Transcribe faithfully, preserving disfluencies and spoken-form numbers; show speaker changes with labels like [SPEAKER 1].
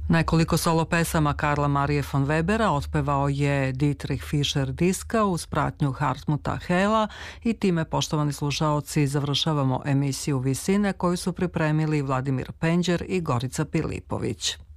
[SPEAKER 1] Nekoliko solo pesama Karla Marije von Webera otpevao je Dietrich Fischer-Dieskau uz pratnju Hartmuta Hela i time, poštovani slušaoci, završavamo emisiju Visine koju su pripremili Vladimir Penđer i Gorica Pilipović.